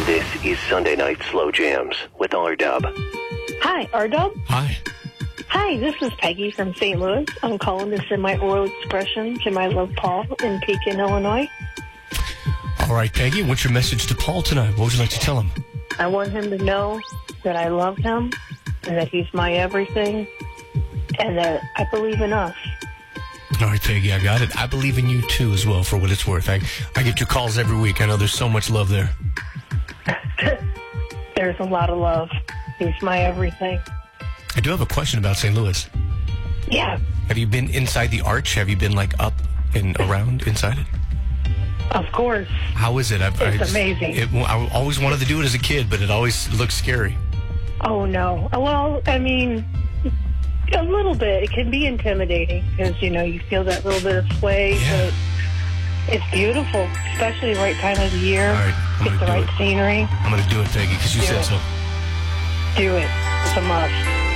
This is Sunday Night Slow Jams with R-Dub. Hi, R-Dub. Hi. Hi, this is Peggy from St. Louis. I'm calling to send my oral expression to my love Paul in Pekin, Illinois. All right, Peggy, what's your message to Paul tonight? What would you like to tell him? I want him to know that I love him and that he's my everything and that I believe in us. All right, Peggy, I got it. I believe in you, too, as well, for what it's worth. I get your calls every week. I know there's so much love there. There's a lot of love. He's my everything. I do have a question about St. Louis. Yeah. Have you been inside the arch? Have you been, like, up and around inside it? Of course. How is it? It's amazing. I always wanted to do it as a kid, but it always looks scary. Oh, no. Well, I mean, a little bit. It can be intimidating because, you feel that little bit of sway. Yeah. But it's beautiful, especially the right time of the year. All right, Get the right scenery. I'm going to do it, Peggy, because you said so. Do it. It's a must.